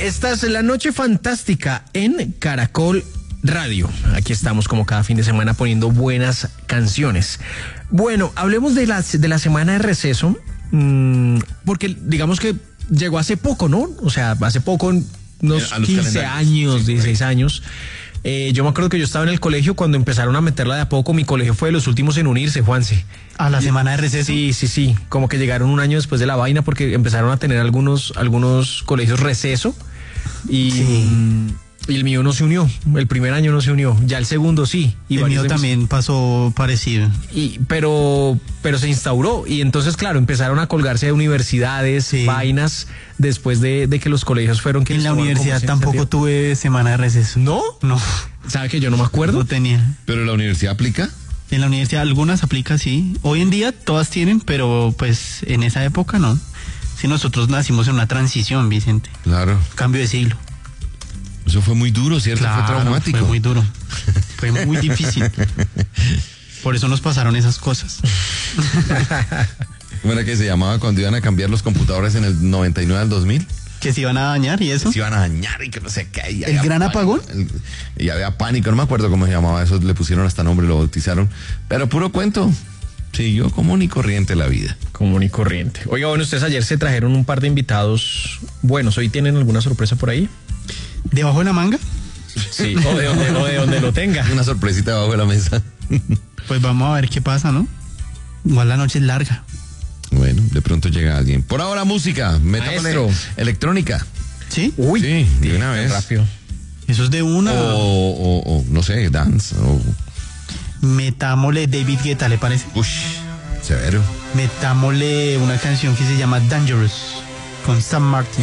Esta es la noche fantástica en Caracol Radio. Aquí estamos como cada fin de semana poniendo buenas canciones. Bueno, hablemos de la semana de receso, porque digamos que llegó hace poco, ¿no? O sea, hace poco, unos 15 años, 16 años. Yo me acuerdo que yo estaba en el colegio cuando empezaron a meterla de a poco. Mi colegio fue de los últimos en unirse, Juanse. ¿A la semana de receso? Sí. Como que llegaron un año después de la vaina porque empezaron a tener algunos colegios receso. Y el mío no se unió. El primer año no se unió. Ya el segundo sí. Y el mío también pasó parecido. Pero se instauró. Y entonces, claro, empezaron a colgarse de universidades, vainas, después de que los colegios fueron... En la universidad tampoco tuve semana de receso. ¿No? No. ¿Sabe que yo no me acuerdo? No tenía. ¿Pero la universidad aplica? En la universidad algunas aplica, sí. Hoy en día todas tienen, pero pues en esa época no. Sí, nosotros nacimos en una transición, Vicente. Claro. Cambio de siglo. Eso fue muy duro, ¿cierto? Claro, fue traumático. Fue muy duro. Fue muy difícil. Por eso nos pasaron esas cosas. ¿Cómo era que se llamaba cuando iban a cambiar los computadores en el 99 al 2000? ¿Que se iban a dañar y eso? Se iban a dañar y que no sé qué. ¿El gran apagón? Y había pánico, no me acuerdo cómo se llamaba eso, le pusieron hasta nombre, lo bautizaron. Pero puro cuento. Siguió común y corriente la vida. Común y corriente. Oiga, bueno, ustedes ayer se trajeron un par de invitados buenos. ¿Hoy tienen alguna sorpresa por ahí? ¿Debajo de la manga? Sí, o de donde lo tenga. Una sorpresita debajo de la mesa. Pues vamos a ver qué pasa, ¿no? Igual la noche es larga. Bueno, de pronto llega alguien. Por ahora, música. Maestro. Electrónica. ¿Sí? Uy, sí, de una vez. Rápido. Eso es de una. O no sé, dance. Metámosle David Guetta, ¿le parece? Ush, severo. Metámosle una canción que se llama Dangerous con Sam Martin.